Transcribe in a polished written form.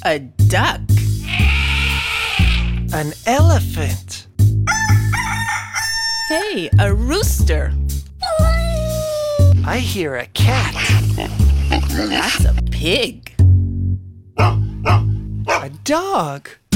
A duck. An elephant. Hey, a rooster. I hear a cat. That's a pig. A dog.